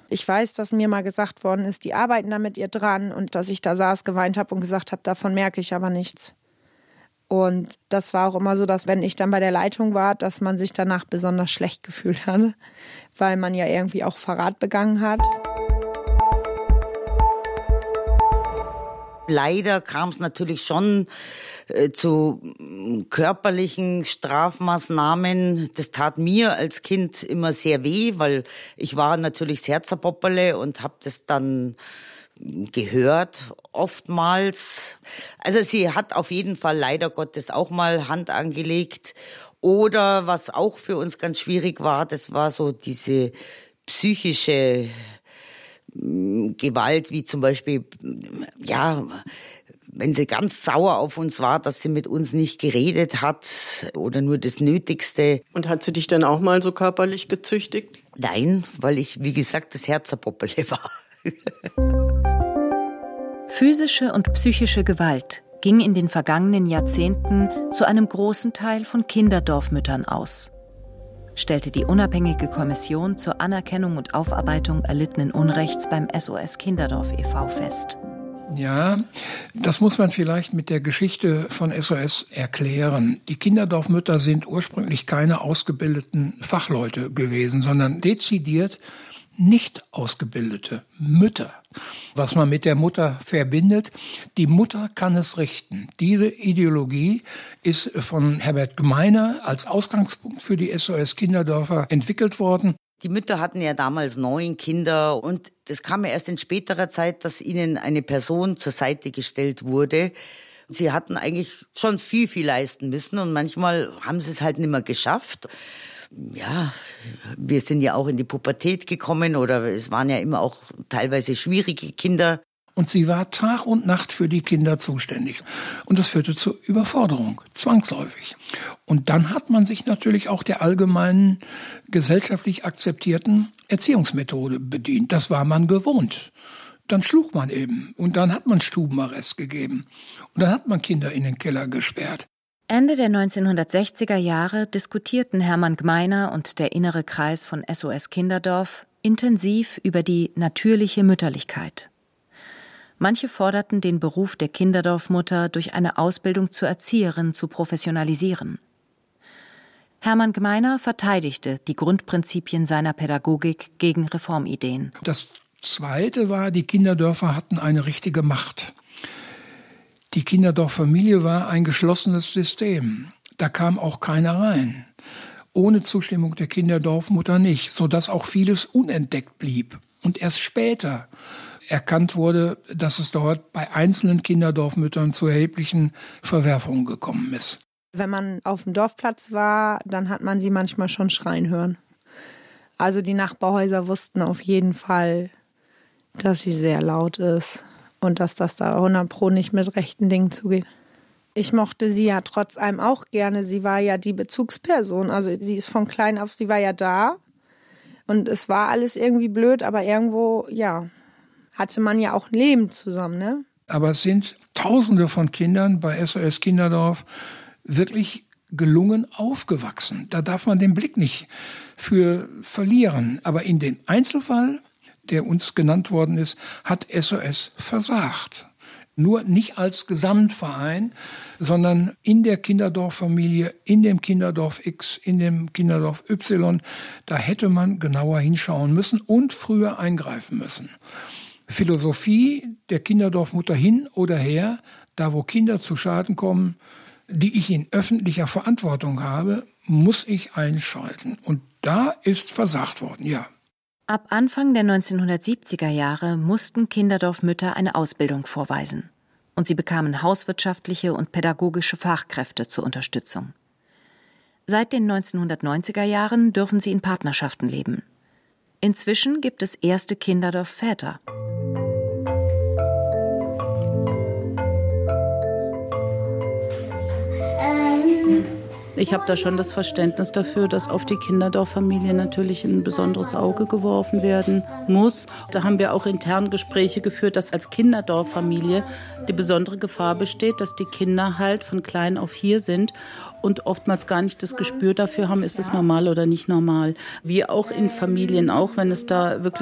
Ich weiß, dass mir mal gesagt worden ist, die arbeiten da mit ihr dran und dass ich da saß, geweint habe und gesagt habe, davon merke ich aber nichts. Und das war auch immer so, dass wenn ich dann bei der Leitung war, dass man sich danach besonders schlecht gefühlt hat, weil man ja irgendwie auch Verrat begangen hat. Leider kam es natürlich schon zu körperlichen Strafmaßnahmen. Das tat mir als Kind immer sehr weh, weil ich war natürlich sehr zerpopperle und habe das dann gehört oftmals. Also sie hat auf jeden Fall leider Gottes auch mal Hand angelegt. Oder was auch für uns ganz schwierig war, das war so diese psychische Gewalt, wie zum Beispiel, ja, wenn sie ganz sauer auf uns war, dass sie mit uns nicht geredet hat oder nur das Nötigste. Und hat sie dich dann auch mal so körperlich gezüchtigt? Nein, weil ich, wie gesagt, das Herzerpoppele war. Physische und psychische Gewalt ging in den vergangenen Jahrzehnten zu einem großen Teil von Kinderdorfmüttern aus, stellte die unabhängige Kommission zur Anerkennung und Aufarbeitung erlittenen Unrechts beim SOS Kinderdorf e.V. fest. Ja, das muss man vielleicht mit der Geschichte von SOS erklären. Die Kinderdorfmütter sind ursprünglich keine ausgebildeten Fachleute gewesen, sondern dezidiert nicht ausgebildete Mütter. Was man mit der Mutter verbindet, die Mutter kann es richten. Diese Ideologie ist von Herbert Gmeiner als Ausgangspunkt für die SOS Kinderdörfer entwickelt worden. Die Mütter hatten ja damals 9 Kinder und das kam ja erst in späterer Zeit, dass ihnen eine Person zur Seite gestellt wurde. Sie hatten eigentlich schon viel leisten müssen und manchmal haben sie es halt nicht mehr geschafft. Ja, wir sind ja auch in die Pubertät gekommen oder es waren ja immer auch teilweise schwierige Kinder. Und sie war Tag und Nacht für die Kinder zuständig. Und das führte zur Überforderung, zwangsläufig. Und dann hat man sich natürlich auch der allgemeinen, gesellschaftlich akzeptierten Erziehungsmethode bedient. Das war man gewohnt. Dann schlug man eben und dann hat man Stubenarrest gegeben. Und dann hat man Kinder in den Keller gesperrt. Ende der 1960er Jahre diskutierten Hermann Gmeiner und der innere Kreis von SOS Kinderdorf intensiv über die natürliche Mütterlichkeit. Manche forderten, den Beruf der Kinderdorfmutter durch eine Ausbildung zur Erzieherin zu professionalisieren. Hermann Gmeiner verteidigte die Grundprinzipien seiner Pädagogik gegen Reformideen. Das Zweite war, die Kinderdörfer hatten eine richtige Macht. Die Kinderdorffamilie war ein geschlossenes System. Da kam auch keiner rein. Ohne Zustimmung der Kinderdorfmutter nicht, sodass auch vieles unentdeckt blieb. Und erst später erkannt wurde, dass es dort bei einzelnen Kinderdorfmüttern zu erheblichen Verwerfungen gekommen ist. Wenn man auf dem Dorfplatz war, dann hat man sie manchmal schon schreien hören. Also die Nachbarhäuser wussten auf jeden Fall, dass sie sehr laut ist. Und dass das da 100% nicht mit rechten Dingen zugeht. Ich mochte sie ja trotz allem auch gerne. Sie war ja die Bezugsperson. Also sie ist von klein auf, sie war ja da. Und es war alles irgendwie blöd, aber irgendwo, ja, hatte man ja auch ein Leben zusammen, ne? Aber es sind Tausende von Kindern bei SOS Kinderdorf wirklich gelungen aufgewachsen. Da darf man den Blick nicht für verlieren. Aber in dem Einzelfall, der uns genannt worden ist, hat SOS versagt. Nur nicht als Gesamtverein, sondern in der Kinderdorffamilie, in dem Kinderdorf X, in dem Kinderdorf Y. Da hätte man genauer hinschauen müssen und früher eingreifen müssen. Philosophie der Kinderdorfmutter hin oder her, da wo Kinder zu Schaden kommen, die ich in öffentlicher Verantwortung habe, muss ich einschalten. Und da ist versagt worden, ja. Ab Anfang der 1970er Jahre mussten Kinderdorfmütter eine Ausbildung vorweisen. Und sie bekamen hauswirtschaftliche und pädagogische Fachkräfte zur Unterstützung. Seit den 1990er Jahren dürfen sie in Partnerschaften leben. Inzwischen gibt es erste Kinderdorfväter. Ich habe da schon das Verständnis dafür, dass auf die Kinderdorffamilie natürlich ein besonderes Auge geworfen werden muss. Da haben wir auch intern Gespräche geführt, dass als Kinderdorffamilie die besondere Gefahr besteht, dass die Kinder halt von klein auf hier sind und oftmals gar nicht das Gespür dafür haben, ist es normal oder nicht normal. Wie auch in Familien, auch wenn es da wirklich